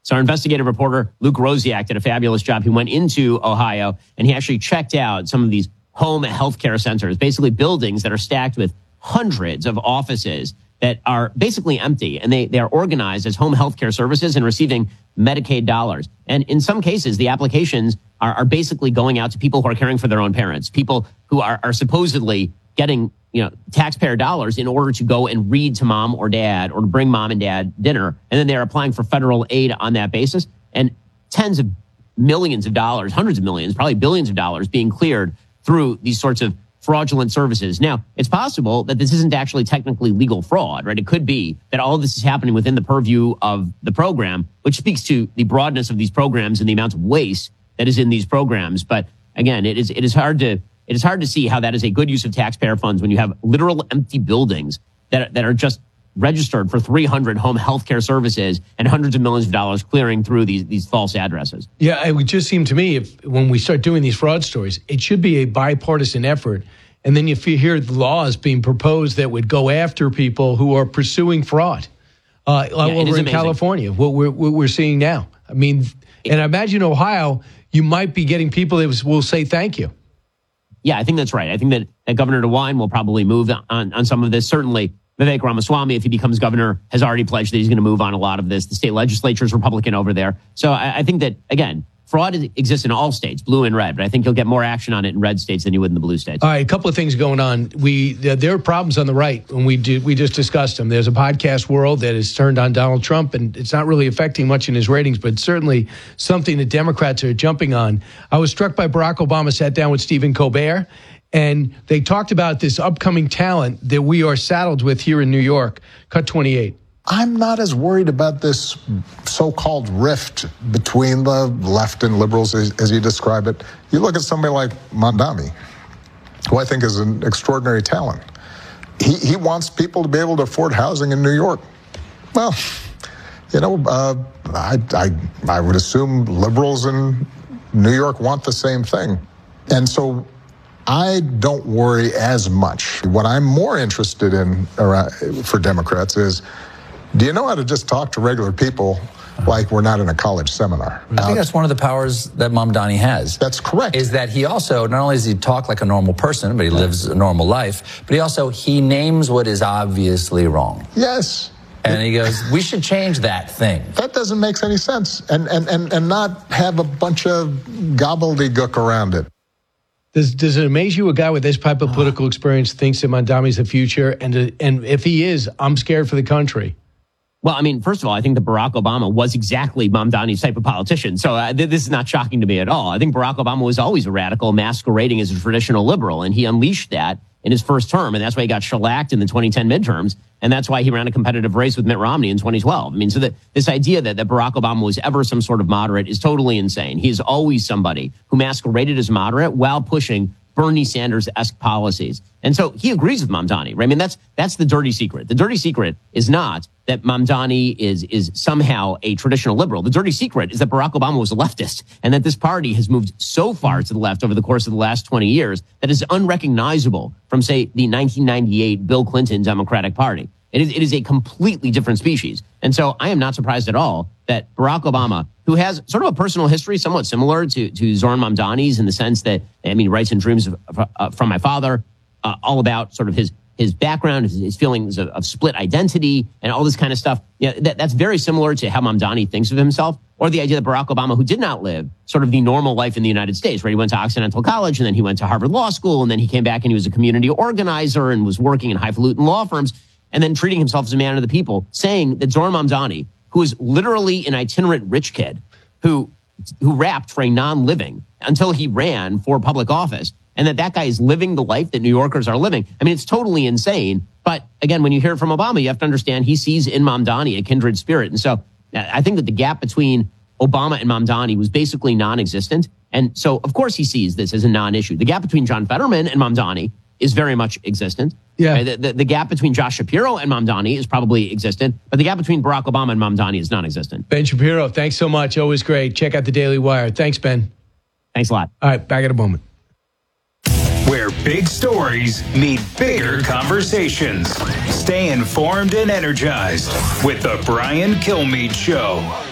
So our investigative reporter, Luke Rosiak, did a fabulous job. He went into Ohio and he actually checked out some of these home healthcare centers, basically buildings that are stacked with hundreds of offices that are basically empty, and they are organized as home healthcare services and receiving Medicaid dollars. And in some cases, the applications are basically going out to people who are caring for their own parents, people who are supposedly getting, taxpayer dollars in order to go and read to mom or dad or to bring mom and dad dinner. And then they're applying for federal aid on that basis. And tens of millions of dollars, hundreds of millions, probably billions of dollars being cleared through these sorts of fraudulent services. Now, it's possible that this isn't actually technically legal fraud, right? It could be that all of this is happening within the purview of the program, which speaks to the broadness of these programs and the amount of waste that is in these programs. But again, it is hard to see how that is a good use of taxpayer funds when you have literal empty buildings that are just registered for 300 home healthcare services and hundreds of millions of dollars clearing through these false addresses. Yeah, it would just seem to me when we start doing these fraud stories, it should be a bipartisan effort. And then if you hear the laws being proposed that would go after people who are pursuing fraud, over in California, what we're seeing now. I mean, and I imagine Ohio, you might be getting people that will say thank you. Yeah, I think that's right. I think that Governor DeWine will probably move on some of this. Certainly, Vivek Ramaswamy, if he becomes governor, has already pledged that he's going to move on a lot of this. The state legislature is Republican over there. So I think that, again, fraud exists in all states, blue and red, but I think you'll get more action on it in red states than you would in the blue states. All right, a couple of things going on. There are problems on the right, and we just discussed them. There's a podcast world that has turned on Donald Trump, and it's not really affecting much in his ratings, but certainly something that Democrats are jumping on. I was struck by Barack Obama sat down with Stephen Colbert, and they talked about this upcoming talent that we are saddled with here in New York. Cut 28. I'm not as worried about this so-called rift between the left and liberals as you describe it. You look at somebody like Mamdani, who I think is an extraordinary talent. He wants people to be able to afford housing in New York. Well, I would assume liberals in New York want the same thing. And so I don't worry as much. What I'm more interested in for Democrats is, do you know how to just talk to regular people like we're not in a college seminar? I think that's one of the powers that Mamdani has. That's correct. Is that he also, not only does he talk like a normal person, but he lives a normal life, but he names what is obviously wrong. Yes. And he goes, we should change that thing. That doesn't make any sense. And not have a bunch of gobbledygook around it. Does it amaze you a guy with this type of political experience thinks that Mamdani's the future? And if he is, I'm scared for the country. Well, I mean, first of all, I think that Barack Obama was exactly Mamdani's type of politician. So this is not shocking to me at all. I think Barack Obama was always a radical masquerading as a traditional liberal, and he unleashed that in his first term. And that's why he got shellacked in the 2010 midterms. And that's why he ran a competitive race with Mitt Romney in 2012. I mean, so this idea that Barack Obama was ever some sort of moderate is totally insane. He is always somebody who masqueraded as moderate while pushing Bernie Sanders-esque policies. And so he agrees with Mamdani, right? I mean, that's the dirty secret. The dirty secret is not that Mamdani is somehow a traditional liberal. The dirty secret is that Barack Obama was a leftist and that this party has moved so far to the left over the course of the last 20 years that is unrecognizable from, say, the 1998 Bill Clinton Democratic Party. It is a completely different species. And so I am not surprised at all that Barack Obama, who has sort of a personal history somewhat similar to Zoran Mamdani's in the sense that, I mean, he writes in Dreams from My Father, all about sort of his background, his feelings of split identity and all this kind of stuff. Yeah, that's very similar to how Mamdani thinks of himself, or the idea that Barack Obama, who did not live sort of the normal life in the United States, right? He went to Occidental College and then he went to Harvard Law School and then he came back and he was a community organizer and was working in highfalutin law firms and then treating himself as a man of the people, saying that Zoran Mamdani, who is literally an itinerant rich kid who rapped for a non-living until he ran for public office, and that guy is living the life that New Yorkers are living. I mean, it's totally insane. But again, when you hear it from Obama, you have to understand he sees in Mamdani a kindred spirit. And so I think that the gap between Obama and Mamdani was basically non-existent. And so, of course, he sees this as a non-issue. The gap between John Fetterman and Mamdani is very much existent. Yeah. Right? The gap between Josh Shapiro and Mamdani is probably existent, but the gap between Barack Obama and Mamdani is non-existent. Ben Shapiro, thanks so much. Always great. Check out the Daily Wire. Thanks, Ben. Thanks a lot. All right, back in a moment. Where big stories meet bigger conversations. Stay informed and energized with the Brian Kilmeade Show.